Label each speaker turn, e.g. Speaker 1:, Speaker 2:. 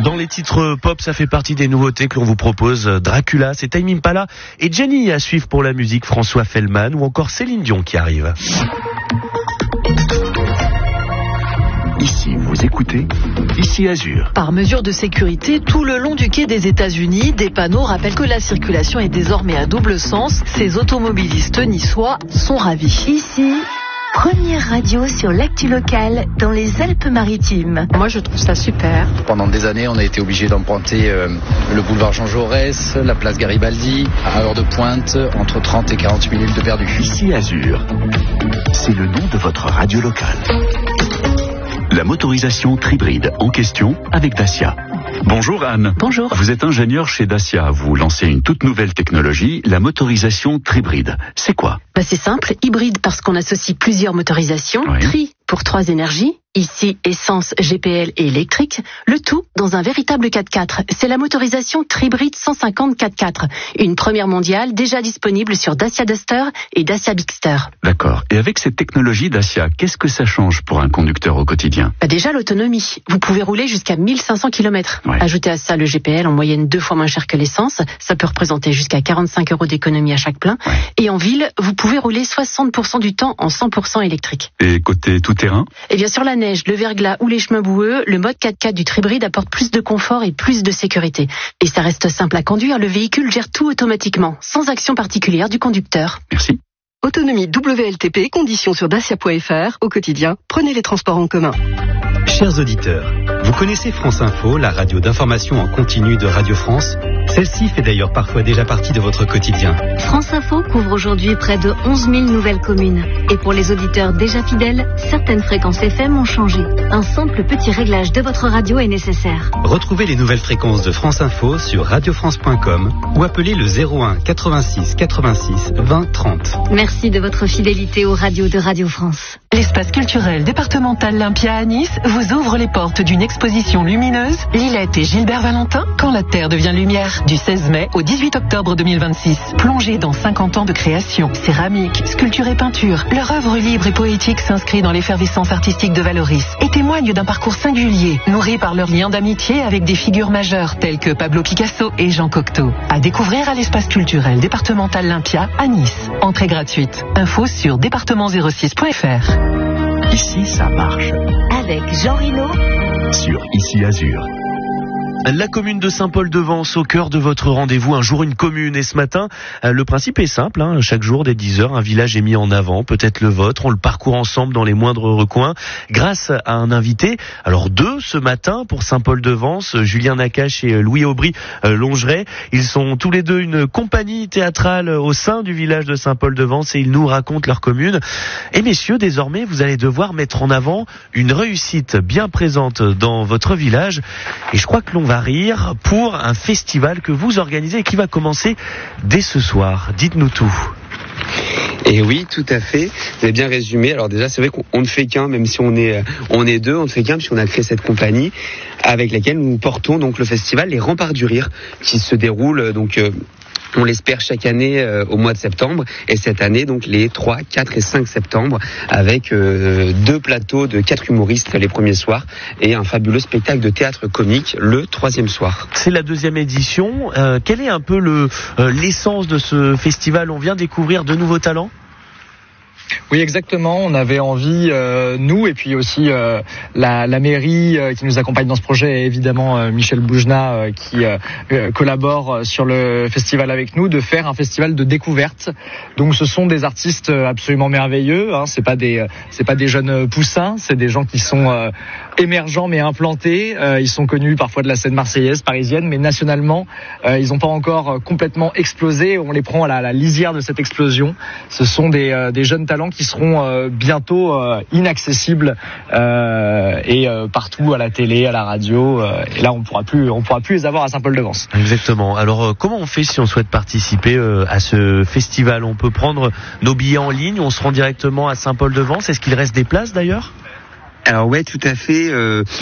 Speaker 1: Dans les titres pop, ça fait partie des nouveautés que l'on vous propose. Dracula, c'est Tame Impala et Jenny à suivre pour la musique, François Fellman ou encore Céline Dion qui arrive.
Speaker 2: Ici, vous écoutez Ici Azur.
Speaker 3: Par mesure de sécurité, tout le long du quai des États-Unis, des panneaux rappellent que la circulation est désormais à double sens. Ces automobilistes niçois sont ravis.
Speaker 4: Ici, première radio sur l'actu locale dans les Alpes-Maritimes.
Speaker 3: Moi, je trouve ça super.
Speaker 5: Pendant des années, on a été obligé d'emprunter le boulevard Jean Jaurès, la place Garibaldi, à heure de pointe, entre 30 et 40 minutes de perdu.
Speaker 2: Ici Azur, c'est le nom de votre radio locale. La motorisation Tribride en question avec Dacia. Bonjour Anne.
Speaker 3: Bonjour.
Speaker 2: Vous êtes ingénieur chez Dacia. Vous lancez une toute nouvelle technologie, la motorisation Tribride. C'est quoi ?
Speaker 3: C'est simple, hybride parce qu'on associe plusieurs motorisations.
Speaker 2: Oui.
Speaker 3: Tri pour 3 énergies. Ici, essence, GPL et électrique. Le tout dans un véritable 4x4. C'est la motorisation Tribride 150 4x4. Une première mondiale déjà disponible sur Dacia Duster et Dacia Bigster.
Speaker 2: D'accord. Et avec cette technologie Dacia, qu'est-ce que ça change pour un conducteur au quotidien ?
Speaker 3: Déjà l'autonomie. Vous pouvez rouler jusqu'à 1500 km.
Speaker 2: Ouais.
Speaker 3: Ajoutez à ça le GPL en moyenne 2 fois moins cher que l'essence. Ça peut représenter jusqu'à 45 € d'économie à chaque plein.
Speaker 2: Ouais.
Speaker 3: Et en ville, vous pouvez rouler 60% du temps en 100% électrique.
Speaker 2: Et côté tout-terrain ?
Speaker 3: Et bien sur la neige, le verglas ou les chemins boueux, le mode 4x4 du Tribride apporte plus de confort et plus de sécurité. Et ça reste simple à conduire, le véhicule gère tout automatiquement, sans action particulière du conducteur.
Speaker 2: Merci.
Speaker 6: Autonomie WLTP, conditions sur dacia.fr. Au quotidien, prenez les transports en commun.
Speaker 7: Chers auditeurs, vous connaissez France Info, la radio d'information en continu de Radio France ? Celle-ci fait d'ailleurs parfois déjà partie de votre quotidien.
Speaker 4: France Info couvre aujourd'hui près de 11 000 nouvelles communes. Et pour les auditeurs déjà fidèles, certaines fréquences FM ont changé. Un simple petit réglage de votre radio est nécessaire.
Speaker 7: Retrouvez les nouvelles fréquences de France Info sur radiofrance.com ou appelez le 01 86 86 20 30.
Speaker 4: Merci de votre fidélité aux radios de Radio France.
Speaker 8: L'espace culturel départemental Lympia à Nice vous ouvre les portes d'une exposition lumineuse, Lilette et Gilbert Valentin, Quand la Terre devient lumière, du 16 mai au 18 octobre 2026. Plongez dans 50 ans de création, céramique, sculpture et peinture. Leur œuvre libre et poétique s'inscrit dans l'effervescence artistique de Valoris et témoigne d'un parcours singulier, nourri par leur lien d'amitié avec des figures majeures telles que Pablo Picasso et Jean Cocteau. À découvrir à l'espace culturel départemental Lympia à Nice. Entrée gratuite. Info sur département06.fr.
Speaker 2: Ici, ça marche.
Speaker 4: Avec Jean Rino
Speaker 2: Sur Ici Azur.
Speaker 1: La commune de Saint-Paul-de-Vence au cœur de votre rendez-vous, un jour une commune. Et ce matin, le principe est simple, chaque jour dès 10h, un village est mis en avant, peut-être le vôtre, on le parcourt ensemble dans les moindres recoins, grâce à un invité. Alors 2 ce matin pour Saint-Paul-de-Vence, Julien Nakache et Louis Aubry Longeret. Ils sont tous les deux une compagnie théâtrale au sein du village de Saint-Paul-de-Vence et ils nous racontent leur commune. Et messieurs, désormais, vous allez devoir mettre en avant une réussite bien présente dans votre village. Et je crois que l'on va rire pour un festival que vous organisez et qui va commencer dès ce soir. Dites-nous tout.
Speaker 9: Et oui, tout à fait. Vous avez bien résumé. Alors déjà, c'est vrai qu'on ne fait qu'un, même si on est 2, on ne fait qu'un puisqu'on a créé cette compagnie avec laquelle nous portons donc le festival Les Remparts du Rire qui se déroule donc on l'espère chaque année au mois de septembre et cette année donc les 3, 4 et 5 septembre avec 2 plateaux de 4 humoristes les premiers soirs et un fabuleux spectacle de théâtre comique le 3e soir.
Speaker 1: C'est la 2e édition. Quelle est un peu l'essence de ce festival ? On vient découvrir de nouveaux talents ?
Speaker 10: Oui, exactement. On avait envie, nous, et puis aussi la mairie qui nous accompagne dans ce projet, et évidemment Michel Boujna qui collabore sur le festival avec nous, de faire un festival de découverte. Donc, ce sont des artistes absolument merveilleux. C'est pas des jeunes poussins, c'est des gens qui sont émergents mais implantés. Ils sont connus parfois de la scène marseillaise, parisienne, mais nationalement, ils n'ont pas encore complètement explosé. On les prend à la lisière de cette explosion. Ce sont des jeunes talents qui seront bientôt inaccessibles et partout à la télé, à la radio. Et là, on pourra plus les avoir à Saint-Paul-de-Vence.
Speaker 1: Exactement. Alors, comment on fait si on souhaite participer à ce festival ? On peut prendre nos billets en ligne, on se rend directement à Saint-Paul-de-Vence. Est-ce qu'il reste des places d'ailleurs ?
Speaker 9: Alors ouais, tout à fait.